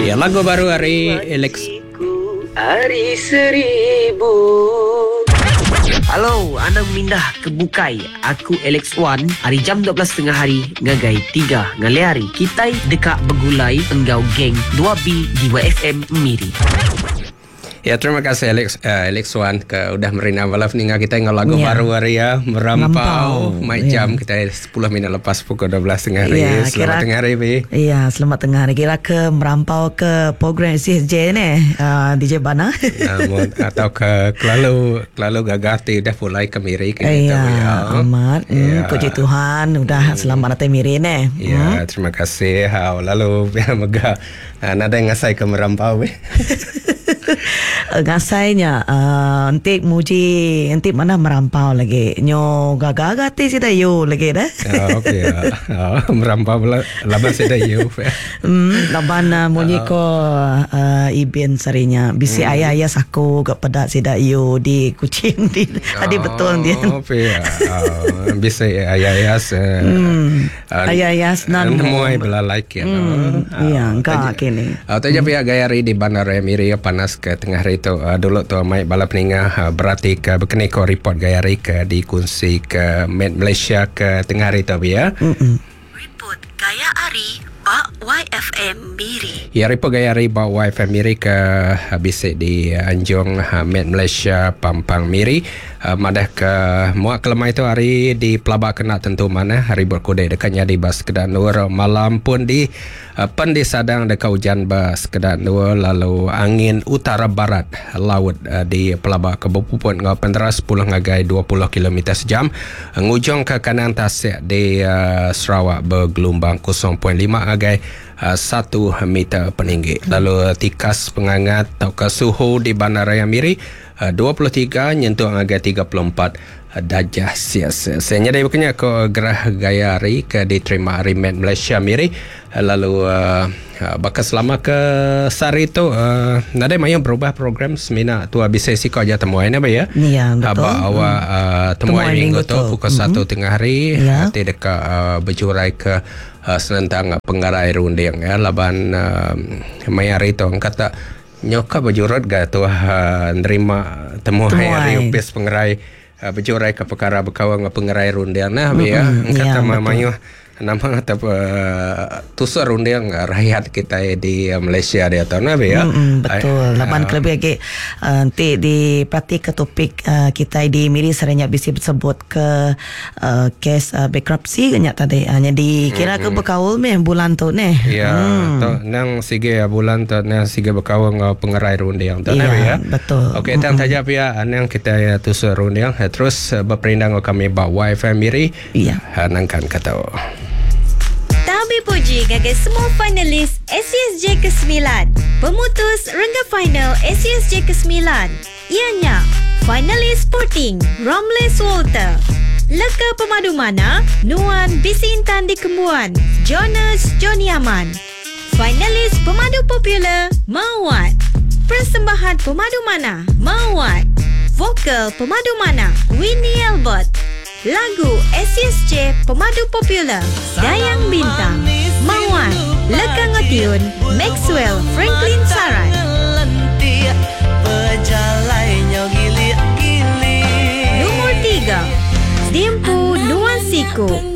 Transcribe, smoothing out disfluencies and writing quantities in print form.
Ya, lagu baru hari Alex. Hari seribu. Halo, anda memindah ke Bukai. Aku Alex Wan. Hari jam 12.30 hari, ngagai 3 ngalai hari. Kita dekat bergulai engau geng 2B di YFM Miri. Ya, terima kasih Alex Wan ke udah merina balap ninga kita ngau lagu baru hari ya merampau mai jam kita 10 minit lepas pukul 12 tengah hari. Selamat tengah hari Bi. Iya, selamat tengah hari. Kira ke merampau ke program CSJ ni DJ Bana. Namun atau ke Kelalu Gagati dah mulai ke Miri kita. Iya, amat. Puji Tuhan udah selamat datang Miri ni. Ya, terima kasih. Lalu biar megah nada ngasai ke merampau Bi. Ngasainya nanti muji nanti mana merampau lagi nyo gagagati sida yo lagi dah. Okey. Merampau laban sida yo. Laban muji ko ibin sarinya bisi ayah saku ke pedak sida yo di kucing di adi betul dia. Bisa ayah nan muai bela like ya. Iya, enggak kini. Tapi pihak Gayari di Bandar Miri panas ke tengah hari tu dulu tu mai balap ninga berarti ke berkeniko report Gayari ke dikunci ke Malaysia ke tengah hari tu ya. Report Gayari Bak YFM Miri. Ya, report Gayari Bak YFM Miri ke bisik di Anjung Malaysia Pampang Miri. Madah ke muak kelemah itu hari di Pelabak kena tentu mana hari berkudai dekatnya di Bas Kedah Nur malam pun di Pendi Sadang dekat hujan Bas Kedah Nur lalu angin utara barat laut di Pelabak ke Bupupun ngau penderas 10 ngagai 20 km sejam ngujung ke kanan tasik di Sarawak bergelombang 0.5 ngagai 1 meter peninggi. Lalu tikas pengangat atau ke suhu di Bandaraya Miri 23 nyentuh angka 34 darjah Celsius. Saya nyadai bukannya ke gerah Gayari ke diterima Rimet Malaysia Miri. Lalu bakal selama ke sari tu nada mayang berubah program semina tu habis sesi kau aja temuan apa ya? Ya, betul. Bawa temuan minggu tu pukul 1 tengah hari nanti dekat berjurai ke senentang penggarai runding ya laban mayari tu kata nyoka berjurut gak tu nerima temuan hari upis pengerai berjurai ke perkara berkawang pengerai rundian nah ya kata mayu nama atau tusuk rundian rakyat kita di Malaysia dia tahu nah ya betul laban lebih lagi nanti di praktik ke topik kita di Miri seringnya bisa disebut ke kes bankruptcy kenyak tadi hanya dikira ke berkawal meh bulan tu ni ya tu nang sige bulan tu nang sige berkawal pengerai rundian tu nah ya betul okey tang saja pia nang kita tusuk rundian terus berperindang kami bawa YFM Miri nangkan kata Kami puji gagal semua finalis SCSJ ke-9. Pemutus rengga final SCSJ ke-9. Ianya finalis Sporting Romles Walter, Leka Pemadu Mana Nuan Bisi Intan di Kembuan Jonas Joni Aman. Finalis Pemadu Popular Mawat, Persembahan Pemadu Mana Mawat, Vokal Pemadu Mana Winnie Albert. Lagu SCSJ Pemadu Popular Dayang Bintang Mawar Leka Ngatiun Maxwell Franklin Saran. Nomor 3 Dimpu Nuan Siku